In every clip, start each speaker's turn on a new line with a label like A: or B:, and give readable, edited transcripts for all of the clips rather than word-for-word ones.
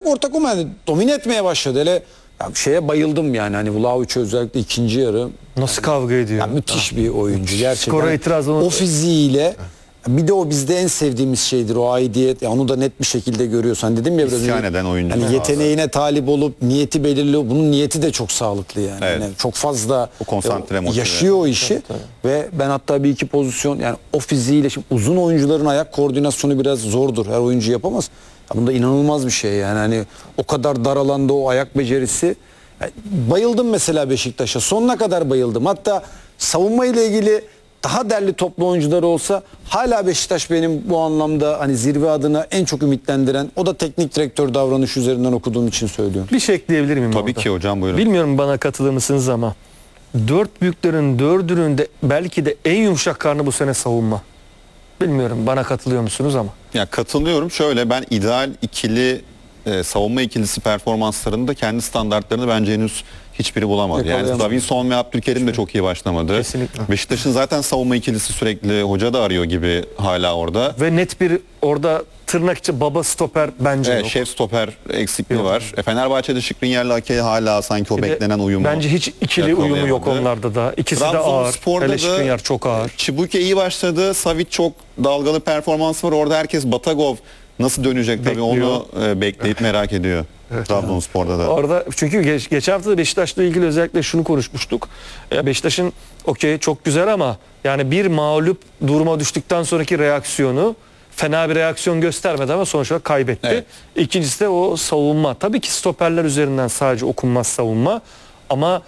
A: ortak ama yani domine etmeye başladı. Hele ya şeye bayıldım yani hani Vlahovic özellikle ikinci yarı.
B: Nasıl kavga ediyor?
A: Yani müthiş bir oyuncu gerçekten.
B: Skora itiraz
A: O fiziğiyle bir de o bizde en sevdiğimiz şeydir o aidiyet. Yani onu da net bir şekilde görüyorsun. Dedim ya biraz
C: İsyan eden oyuncu.
A: hani yeteneğine talip olup niyeti belirli. Bunun niyeti de çok sağlıklı yani.
C: Evet.
A: Yani çok fazla
C: O konsantre, motive.
A: yaşıyor o işi. Ve ben hatta bir iki pozisyon yani o fiziğiyle şimdi uzun oyuncuların ayak koordinasyonu biraz zordur. Her oyuncu yapamaz. Ya bunda inanılmaz bir şey yani. Hani o kadar dar alanda o ayak becerisi. Yani bayıldım mesela Beşiktaş'a. Sonuna kadar bayıldım. Hatta savunma ile ilgili daha derli toplu oyuncuları olsa hala Beşiktaş benim bu anlamda hani zirve adına en çok ümitlendiren, o da teknik direktör davranış üzerinden okuduğum için söylüyorum.
B: Bir şey ekleyebilir miyim
C: Tabii
B: orada?
C: ki hocam, buyurun.
B: Bilmiyorum bana katılır mısınız ama dört büyüklerin dördünün de belki de en yumuşak karnı bu sene savunma. Bilmiyorum bana katılıyor musunuz ama.
C: Ya katılıyorum. Şöyle, ben ideal ikili savunma ikilisi performanslarında kendi standartlarını bence henüz hiçbiri bulamadı. Yani
A: Yakalayamadı.
C: Davinson ve Abdülkerim de çok iyi başlamadı.
B: Kesinlikle.
C: Beşiktaş'ın zaten savunma ikilisi sürekli hoca da arıyor gibi hala orada.
B: Ve net bir orada tırnak içi baba stoper bence
C: Evet,
B: yok.
C: şef stoper eksikliği
B: Yok.
C: var. Fenerbahçe'de Skriniar'la Ake hala sanki o
B: Bir de
C: beklenen uyumu.
B: Bence hiç ikili uyumu yok
C: yakalayamadı.
B: onlarda da. İkisi de ağır.
C: Trabzonspor'da
B: Hele
C: da
B: Skriniar çok ağır.
C: Çibuke iyi başladı. Savic çok dalgalı performans var. Orada herkes Batagov nasıl dönecek tabii
B: Bekliyor.
C: onu bekleyip merak ediyor. Trabzonspor'da da.
B: Orada çünkü geçen hafta da Beşiktaş'la ilgili özellikle şunu konuşmuştuk. Beşiktaş'ın okey çok güzel ama yani bir mağlup duruma düştükten sonraki reaksiyonu fena bir reaksiyon göstermedi ama sonuç olarak kaybetti.
C: Evet.
B: İkincisi de o savunma. Tabii ki stoperler üzerinden sadece okunmaz savunma ama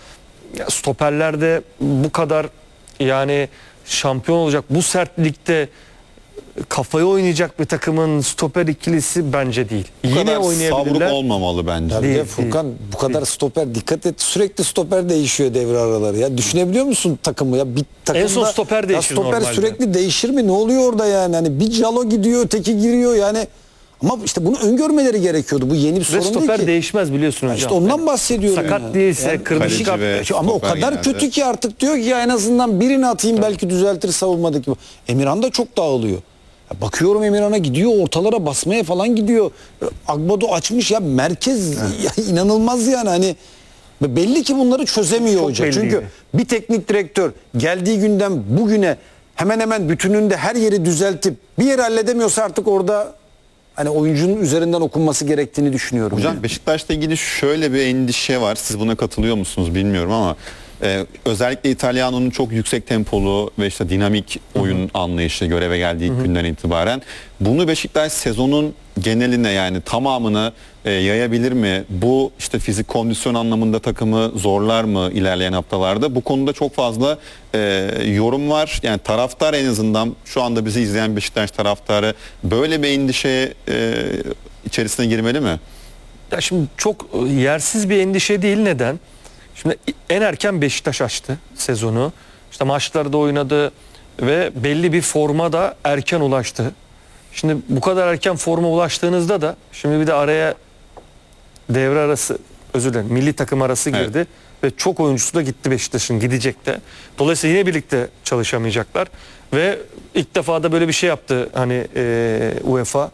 B: stoperlerde bu kadar yani şampiyon olacak bu sertlikte kafaya oynayacak bir takımın stoper ikilisi bence değil.
C: Bu
B: Yine
C: kadar
B: oynayabilirler.
C: savruk olmamalı bence.
A: Tabii
B: Değil,
A: de Furkan bu kadar stoper dikkat et, sürekli stoper değişiyor devre araları ya. Düşünebiliyor musun takımı ya? Bir takımda,
B: En son stoper değişir
A: stoper
B: normalde.
A: sürekli değişir mi? Ne oluyor orada yani? Hani bir Calo gidiyor, öteki giriyor yani. Ama işte bunu öngörmeleri gerekiyordu. Bu yeni bir
B: Ve
A: sorun değil
B: stoper
A: ki.
B: değişmez biliyorsun hocam.
A: İşte ondan bahsediyorum.
B: Sakat
A: yani.
B: değilse,
A: Yani
B: kırmızı
C: kaleci ve
A: ama o
C: stoper
A: kadar
C: genelde.
A: kötü ki artık diyor ki ya en azından birini atayım belki düzeltir savunmadaki. Emirhan da çok dağılıyor. Ya bakıyorum Emirhan'a gidiyor ortalara basmaya falan gidiyor. Agbado açmış ya merkez ya inanılmaz yani hani belli ki bunları çözemiyor
B: Çok
A: hoca.
B: belliydi.
A: Çünkü bir teknik direktör geldiği günden bugüne hemen hemen bütününde her yeri düzeltip bir yeri halledemiyorsa artık orada hani oyuncunun üzerinden okunması gerektiğini düşünüyorum.
C: Hocam
A: yani.
C: Beşiktaş'la ilgili şöyle bir endişe var. Siz buna katılıyor musunuz bilmiyorum ama özellikle İtalyano'nun çok yüksek tempolu ve işte dinamik oyun anlayışı göreve geldiği ilk günden itibaren. Bunu Beşiktaş sezonun geneline yani tamamına yayabilir mi? Bu işte fizik kondisyon anlamında takımı zorlar mı ilerleyen haftalarda? Bu konuda çok fazla yorum var. Yani taraftar en azından şu anda bizi izleyen Beşiktaş taraftarı böyle bir endişe içerisine girmeli mi?
B: Ya şimdi çok yersiz bir endişe değil. Neden? Şimdi en erken Beşiktaş açtı sezonu. İşte maçlarda oynadı ve belli bir forma da erken ulaştı. Şimdi bu kadar erken forma ulaştığınızda da şimdi bir de araya devre arası özür dilerim milli takım arası girdi ve çok oyuncusu da gitti Beşiktaş'ın gidecek de. Dolayısıyla yine birlikte çalışamayacaklar ve ilk defa da böyle bir şey yaptı hani UEFA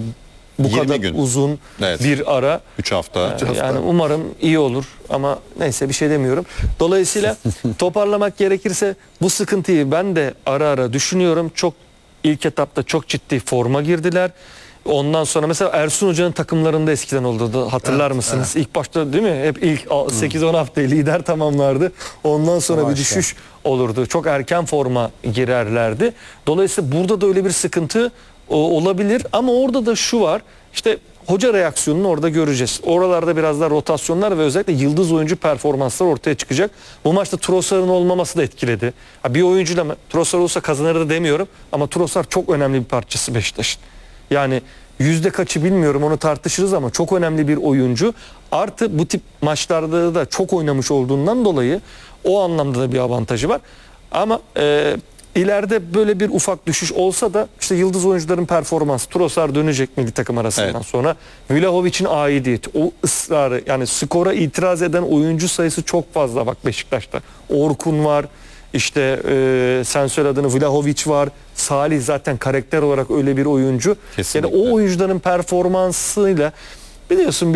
B: bu
C: 20
B: kadar
C: gün.
B: uzun
C: Evet.
B: bir ara.
C: 3 hafta.
B: Yani umarım iyi olur ama neyse bir şey demiyorum. Dolayısıyla toparlamak gerekirse bu sıkıntıyı ben de ara ara düşünüyorum. Çok ilk etapta çok ciddi forma girdiler. Ondan sonra mesela Ersun Hoca'nın takımlarında eskiden oldu. Hatırlar mısınız? İlk başta değil mi? Hep ilk 8-10 haftayı lider tamamlardı. Ondan sonra bir düşüş olurdu. Çok erken forma girerlerdi. Dolayısıyla burada da öyle bir sıkıntı olabilir ama orada da şu var. İşte hoca reaksiyonunu orada göreceğiz. Oralarda biraz daha rotasyonlar ve özellikle yıldız oyuncu performanslar ortaya çıkacak. Bu maçta Trossard'ın olmaması da etkiledi. Bir oyuncuyla Trossard olsa kazanırdı demiyorum ama Trossard çok önemli bir parçası Beşiktaş'ın. Yani yüzde kaçı bilmiyorum onu tartışırız ama çok önemli bir oyuncu. Artı bu tip maçlarda da çok oynamış olduğundan dolayı o anlamda da bir avantajı var. Ama İleride böyle bir ufak düşüş olsa da işte yıldız oyuncuların performansı, Trossard dönecek milli takım arasından sonra. Vlahovic'in aidiyeti, o ısrarı yani skora itiraz eden oyuncu sayısı çok fazla bak Beşiktaş'ta. Orkun var, işte sen söyle adını Vlahovic var, Salih zaten karakter olarak öyle bir oyuncu.
C: Kesinlikle.
B: Yani o oyuncuların performansıyla biliyorsun